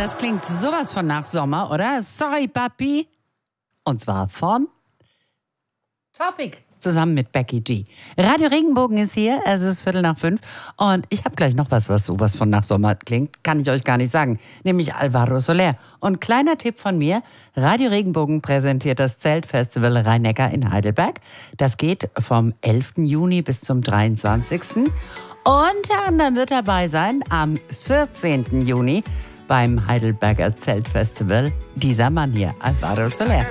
Das klingt sowas von nach Sommer, oder? Sorry, Papi. Und zwar von Topic. Zusammen mit Becky G. Radio Regenbogen ist hier, es ist 4:45 und ich habe gleich noch was sowas von nach Sommer klingt, kann ich euch gar nicht sagen, nämlich Alvaro Soler. Und kleiner Tipp von mir, Radio Regenbogen präsentiert das Zeltfestival Rhein-Neckar in Heidelberg. Das geht vom 11. Juni bis zum 23. Unter anderem wird dabei sein am 14. Juni beim Heidelberger Zeltfestival dieser Mann hier, Alvaro Soler.